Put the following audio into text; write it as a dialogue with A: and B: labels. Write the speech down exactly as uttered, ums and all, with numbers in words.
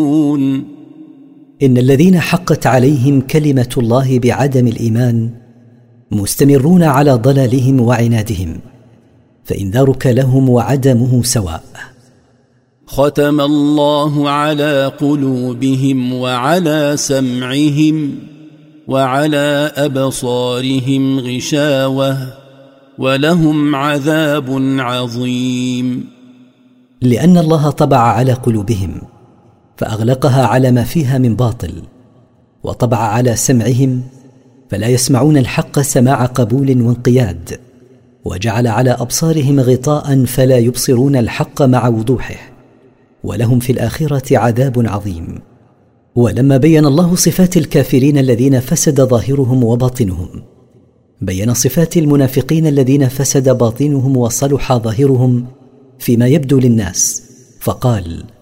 A: إن الذين حقت عليهم كلمة الله بعدم الإيمان مستمرون على ضلالهم وعنادهم، فإنذارك لهم وعدمه سواء.
B: ختم الله على قلوبهم وعلى سمعهم وعلى أبصارهم غشاوة ولهم عذاب عظيم.
A: لأن الله طبع على قلوبهم فأغلقها على ما فيها من باطل، وطبع على سمعهم فلا يسمعون الحق سماع قبول وانقياد، وجعل على أبصارهم غطاء فلا يبصرون الحق مع وضوحه، ولهم في الآخرة عذاب عظيم. ولما بين الله صفات الكافرين الذين فسد ظاهرهم وباطنهم، بين صفات المنافقين الذين فسد باطنهم وصلح ظاهرهم فيما يبدو للناس، فقال: